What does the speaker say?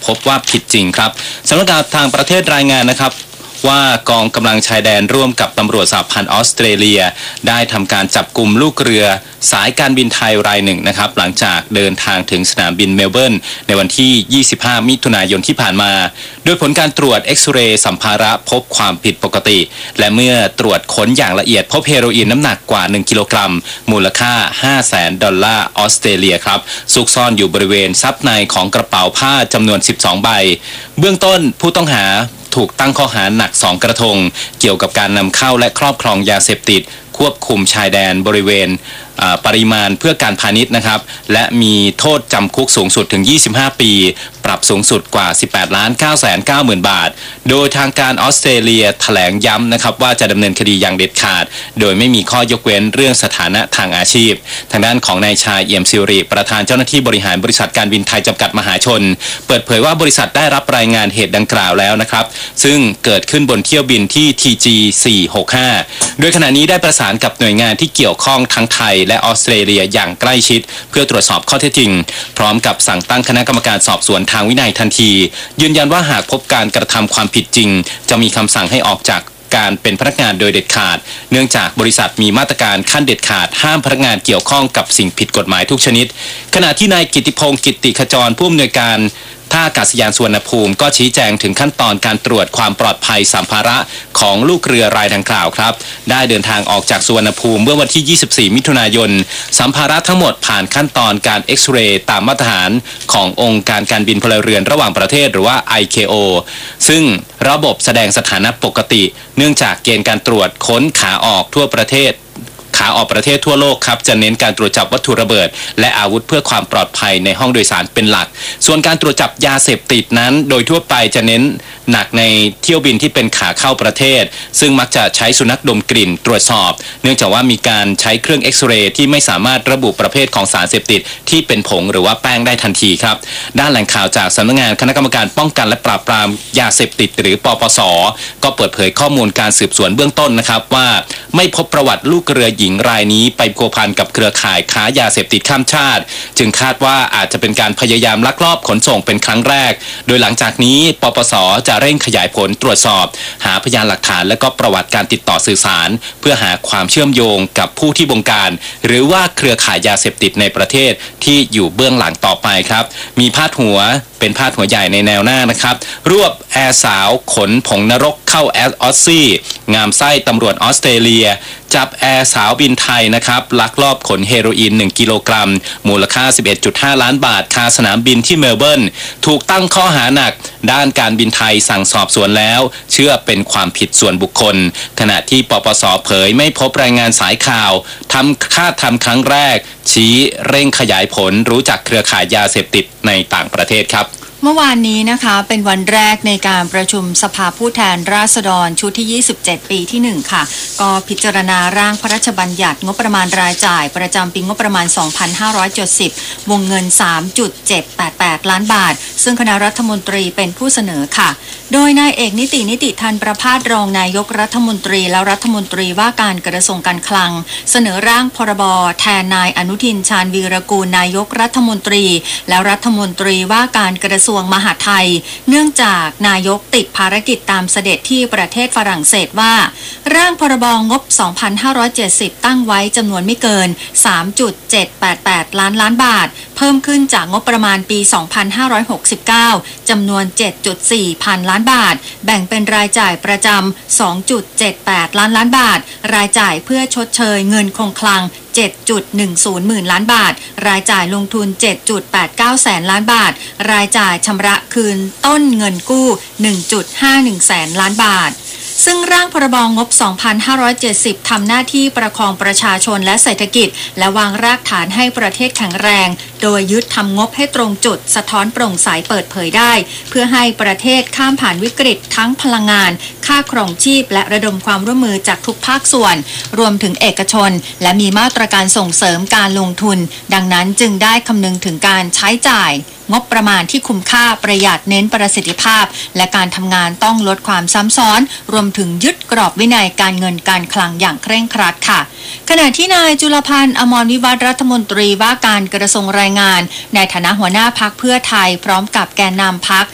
พบว่าผิดจริงครับสำนักงานทางประเทศรายงานนะครับว่ากองกำลังชายแดนร่วมกับตำรวจสหพันธ์ออสเตรเลียได้ทำการจับกลุ่มลูกเรือสายการบินไทยรายหนึ่งนะครับหลังจากเดินทางถึงสนามบินเมลเบิร์นในวันที่ 25 มิถุนายนที่ผ่านมาโดยผลการตรวจเอ็กซเรย์สัมภาระพบความผิดปกติและเมื่อตรวจค้นอย่างละเอียดพบเฮโรอีนน้ำหนักกว่า 1 กิโลกรัมมูลค่า 500,000 ดอลลาร์ออสเตรเลียครับซุกซ่อนอยู่บริเวณซับในของกระเป๋าผ้าจำนวน 12 ใบเบื้องต้นผู้ต้องหาถูกตั้งข้อหาหนัก 2 กระทงเกี่ยวกับการนำเข้าและครอบครองยาเสพติดควบคุมชายแดนบริเวณปริมาณเพื่อการพาณิชย์นะครับและมีโทษจำคุกสูงสุดถึง 25 ปีปรับสูงสุดกว่า 18,990,000 บาทโดยทางการออสเตรเลียแถลงย้ำนะครับว่าจะดำเนินคดีอย่างเด็ดขาดโดยไม่มีข้อยกเว้นเรื่องสถานะทางอาชีพทางด้านของนายชายเอี่ยมสิริประธานเจ้าหน้าที่บริหารบริษัทการบินไทยจำกัดมหาชนเปิดเผยว่าบริษัทได้รับรายงานเหตุดังกล่าวแล้วนะครับซึ่งเกิดขึ้นบนเที่ยวบินที่ TG 465โดยขณะนี้ได้ประสานกับหน่วยงานที่เกี่ยวข้องทั้งไทยและออสเตรเลียอย่างใกล้ชิดเพื่อตรวจสอบข้อเท็จจริงพร้อมกับสั่งตั้งคณะกรรมการสอบสวนทางวินัยทันทียืนยันว่าหากพบการกระทำความผิดจริงจะมีคำสั่งให้ออกจากการเป็นพนักงานโดยเด็ดขาดเนื่องจากบริษัทมีมาตรการขั้นเด็ดขาดห้ามพนักงานเกี่ยวข้องกับสิ่งผิดกฎหมายทุกชนิดขณะที่นายกิติพงศ์กิติขจรผู้อำนวยการท่าอากาศยานสุวรรณภูมิก็ชี้แจงถึงขั้นตอนการตรวจความปลอดภัยสัมภาระของลูกเรือรายดังกล่าวครับได้เดินทางออกจากสุวรรณภูมิเมื่อวันที่ 24 มิถุนายนสัมภาระทั้งหมดผ่านขั้นตอนการเอ็กซเรย์ตามมาตรฐานขององค์การการบินพลเรือนระหว่างประเทศหรือว่า ICAO ซึ่งระบบแสดงสถานะปกติเนื่องจากเกณฑ์การตรวจค้นขาออกทั่วประเทศขาออกประเทศทั่วโลกครับจะเน้นการตรวจจับวัตถุระเบิดและอาวุธเพื่อความปลอดภัยในห้องโดยสารเป็นหลักส่วนการตรวจจับยาเสพติดนั้นโดยทั่วไปจะเน้นหนักในเที่ยวบินที่เป็นขาเข้าประเทศซึ่งมักจะใช้สุนัขดมกลิ่นตรวจสอบเนื่องจากว่ามีการใช้เครื่องเอ็กซเรย์ที่ไม่สามารถระบุประเภทของสารเสพติดที่เป็นผงหรือว่าแป้งได้ทันทีครับด้านแหล่งข่าวจากสำนักงานคณะกรรมการป้องกันและปราบปรามยาเสพติดหรือปปส.ก็เปิดเผยข้อมูลการสืบสวนเบื้องต้นนะครับว่าไม่พบประวัติลูกเรือหญิงรายนี้ไปพัวพันกับเครือข่ายค้ายาเสพติดข้ามชาติจึงคาดว่าอาจจะเป็นการพยายามลักลอบขนส่งเป็นครั้งแรกโดยหลังจากนี้ปปส.จะเร่งขยายผลตรวจสอบหาพยานหลักฐานและก็ประวัติการติดต่อสื่อสารเพื่อหาความเชื่อมโยงกับผู้ที่บงการหรือว่าเครือข่ายยาเสพติดในประเทศที่อยู่เบื้องหลังต่อไปครับมีพาดหัวเป็นพาดหัวใหญ่ในแนวหน้านะครับรวบแอร์สาวขนผงนรกเข้าแอร์ออสซี่งามไส้ตำรวจออสเตรเลียจับแอร์สาวบินไทยนะครับลักลอบขนเฮโรอีน1 กิโลกรัมมูลค่า 11.5 ล้านบาทคาสนามบินที่เมลเบิร์นถูกตั้งข้อหาหนักด้านการบินไทยสั่งสอบสวนแล้วเชื่อเป็นความผิดส่วนบุคคลขณะที่ปปส.เผยไม่พบรายงานสายข่าวทำครั้งแรกชี้เร่งขยายผลรู้จักเครือข่ายยาเสพติดในต่างประเทศครับเมื่อวานนี้นะคะเป็นวันแรกในการประชุมสภาผู้แทนราษฎรชุดที่ 27 ปีที่ 1 ค่ะก็พิจารณาร่างพระราชบัญญัติงบประมาณรายจ่ายประจำปีงบประมาณ 2570 วงเงิน 3.788 ล้านบาทซึ่งคณะรัฐมนตรีเป็นผู้เสนอค่ะโดยนายเอกนิติธันประภาสรองนายกรัฐมนตรีและรัฐมนตรีว่าการกระทรวงการคลังเสนอร่างพรบแทนนายอนุทินชาญวีรกูลนายกรัฐมนตรีและรัฐมนตรีว่าการกระทรวงมหาดไทยเนื่องจากนายกติดภารกิจตามเสด็จที่ประเทศฝรั่งเศสว่าร่างพรบงบ 2,570 ตั้งไว้จำนวนไม่เกิน 3.788 ล้านบาทเพิ่มขึ้นจากงบประมาณปี 2569 จำนวน 7.4 พันล้านบาทแบ่งเป็นรายจ่ายประจำ 2.78 ล้านบาทรายจ่ายเพื่อชดเชยเงินคงคลัง 7.10 หมื่นล้านบาทรายจ่ายลงทุน 7.89 แสนล้านบาทรายจ่ายชำระคืนต้นเงินกู้ 1.51 แสนล้านบาทซึ่งร่างพรบงบ 2,570 ทำหน้าที่ประคองประชาชนและเศรษฐกิจและวางรากฐานให้ประเทศแข็งแรงโดยยึดทำงบให้ตรงจุดสะท้อนโปร่งใสเปิดเผยได้เพื่อให้ประเทศข้ามผ่านวิกฤตทั้งพลังงานค่าครองชีพและระดมความร่วมมือจากทุกภาคส่วนรวมถึงเอกชนและมีมาตรการส่งเสริมการลงทุนดังนั้นจึงได้คำนึงถึงการใช้จ่ายงบประมาณที่คุ้มค่าประหยัดเน้นประสิทธิภาพและการทำงานต้องลดความซ้ำซ้อนรวมถึงยึดกรอบวินัยการเงินการคลังอย่างเคร่งครัดค่ะขณะที่นายจุลพันธ์อมรวิวัฒน์รัฐมนตรีว่าการกระทรวงแรงงานในฐานะหัวหน้าพรรคเพื่อไทยพร้อมกับแกนนำพรรค